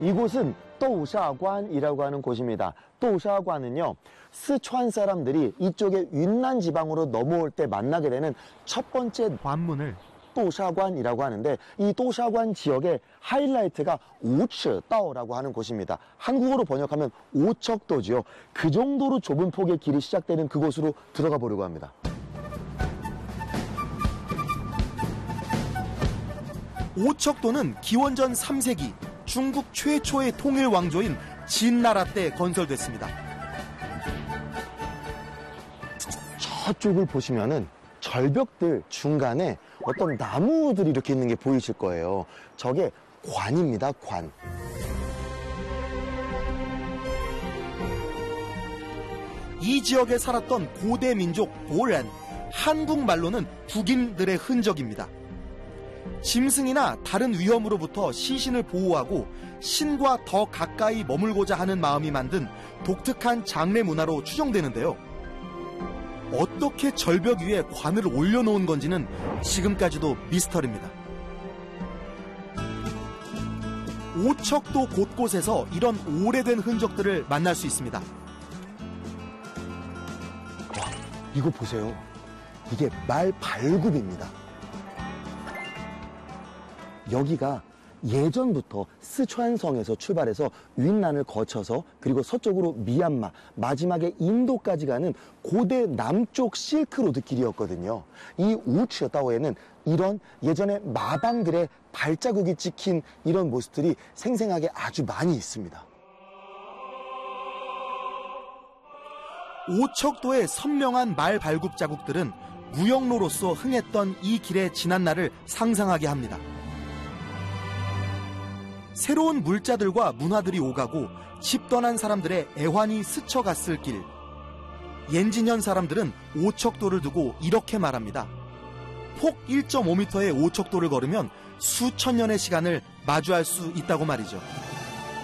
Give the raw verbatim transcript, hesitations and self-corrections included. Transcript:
이곳은 도샤관이라고 하는 곳입니다. 도샤관은요, 스촨 사람들이 이쪽에 윈난 지방으로 넘어올 때 만나게 되는 첫 번째 관문을 도샤관이라고 하는데, 이 도샤관 지역의 하이라이트가 오츠다오라고 하는 곳입니다. 한국어로 번역하면 오척도지요. 그 정도로 좁은 폭의 길이 시작되는 그곳으로 들어가 보려고 합니다. 오척도는 기원전 삼 세기 중국 최초의 통일 왕조인 진나라 때 건설됐습니다. 저쪽을 보시면은 절벽들 중간에 어떤 나무들이 이렇게 있는 게 보이실 거예요. 저게 관입니다, 관. 이 지역에 살았던 고대 민족 보란, 한국말로는 북인들의 흔적입니다. 짐승이나 다른 위험으로부터 시신을 보호하고 신과 더 가까이 머물고자 하는 마음이 만든 독특한 장례 문화로 추정되는데요. 어떻게 절벽 위에 관을 올려놓은 건지는 지금까지도 미스터리입니다. 오척도 곳곳에서 이런 오래된 흔적들을 만날 수 있습니다. 와, 이거 보세요. 이게 말 발굽입니다. 여기가 예전부터 스촨성에서 출발해서 윈난을 거쳐서 그리고 서쪽으로 미얀마, 마지막에 인도까지 가는 고대 남쪽 실크로드 길이었거든요. 이 우츠다오에는 이런 예전에 마방들의 발자국이 찍힌 이런 모습들이 생생하게 아주 많이 있습니다. 오척도의 선명한 말 발굽 자국들은 무역로로서 흥했던 이 길의 지난 날을 상상하게 합니다. 새로운 물자들과 문화들이 오가고 집 떠난 사람들의 애환이 스쳐갔을 길. 옌진현 사람들은 오척도를 두고 이렇게 말합니다. 폭 일 점 오 미터의 오척도를 걸으면 수천 년의 시간을 마주할 수 있다고 말이죠.